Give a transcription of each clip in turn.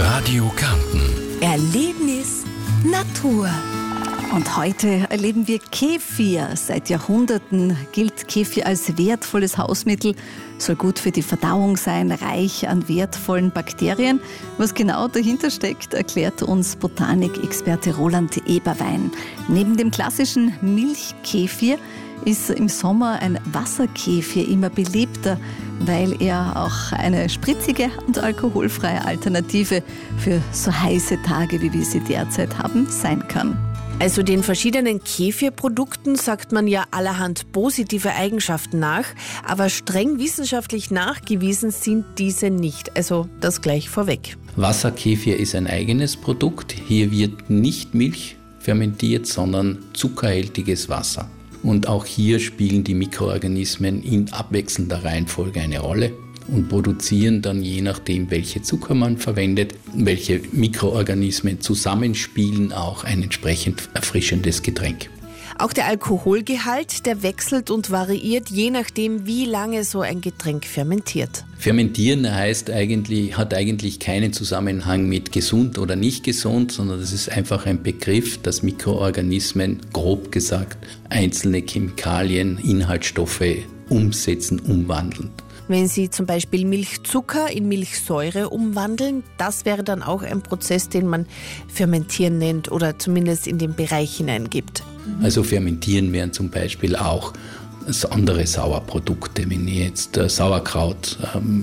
Radio Kärnten. Erlebnis Natur. Und heute erleben wir Kefir. Seit Jahrhunderten gilt Kefir als wertvolles Hausmittel, soll gut für die Verdauung sein, reich an wertvollen Bakterien. Was genau dahinter steckt, erklärt uns Botanikexperte Roland Eberwein. Neben dem klassischen Milchkefir ist im Sommer ein Wasserkefir immer beliebter, weil er auch eine spritzige und alkoholfreie Alternative für so heiße Tage, wie wir sie derzeit haben, sein kann. Also den verschiedenen Kefirprodukten sagt man ja allerhand positive Eigenschaften nach, aber streng wissenschaftlich nachgewiesen sind diese nicht. Also das gleich vorweg. Wasserkefir ist ein eigenes Produkt. Hier wird nicht Milch fermentiert, sondern zuckerhaltiges Wasser. Und auch hier spielen die Mikroorganismen in abwechselnder Reihenfolge eine Rolle und produzieren dann, je nachdem, welche Zucker man verwendet, welche Mikroorganismen zusammenspielen, auch ein entsprechend erfrischendes Getränk. Auch der Alkoholgehalt, der wechselt und variiert, je nachdem, wie lange so ein Getränk fermentiert. Fermentieren hat eigentlich keinen Zusammenhang mit gesund oder nicht gesund, sondern das ist einfach ein Begriff, dass Mikroorganismen, grob gesagt, einzelne Chemikalien, Inhaltsstoffe umsetzen, umwandeln. Wenn Sie zum Beispiel Milchzucker in Milchsäure umwandeln, das wäre dann auch ein Prozess, den man Fermentieren nennt oder zumindest in den Bereich hineingibt. Also fermentieren wären zum Beispiel auch andere Sauerprodukte. Wenn ich jetzt Sauerkraut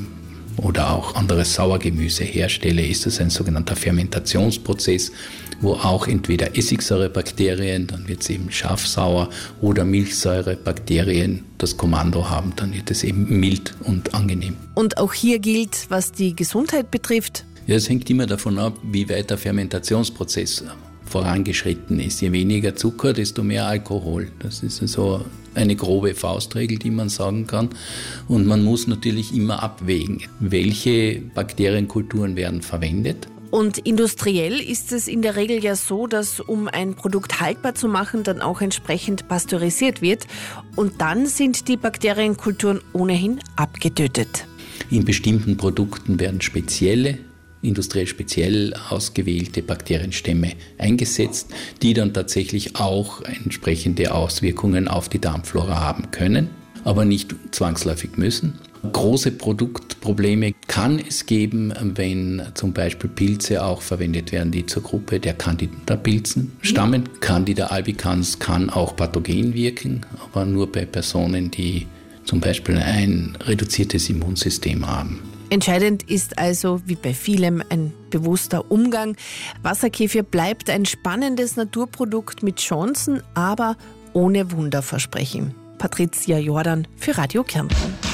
oder auch anderes Sauergemüse herstelle, ist das ein sogenannter Fermentationsprozess, wo auch entweder Essigsäurebakterien, dann wird es eben scharfsauer, oder Milchsäurebakterien das Kommando haben, dann wird es eben mild und angenehm. Und auch hier gilt, was die Gesundheit betrifft. Ja, es hängt immer davon ab, wie weit der Fermentationsprozess vorangeschritten ist. Je weniger Zucker, desto mehr Alkohol. Das ist also eine grobe Faustregel, die man sagen kann. Und man muss natürlich immer abwägen, welche Bakterienkulturen werden verwendet. Und industriell ist es in der Regel ja so, dass um ein Produkt haltbar zu machen, dann auch entsprechend pasteurisiert wird. Und dann sind die Bakterienkulturen ohnehin abgetötet. In bestimmten Produkten werden industriell speziell ausgewählte Bakterienstämme eingesetzt, die dann tatsächlich auch entsprechende Auswirkungen auf die Darmflora haben können, aber nicht zwangsläufig müssen. Große Produktprobleme kann es geben, wenn zum Beispiel Pilze auch verwendet werden, die zur Gruppe der Candida-Pilzen stammen. Candida albicans kann auch pathogen wirken, aber nur bei Personen, die zum Beispiel ein reduziertes Immunsystem haben. Entscheidend ist also, wie bei vielem, ein bewusster Umgang. Wasserkefir bleibt ein spannendes Naturprodukt mit Chancen, aber ohne Wunderversprechen. Patricia Jordan für Radio Kärnten.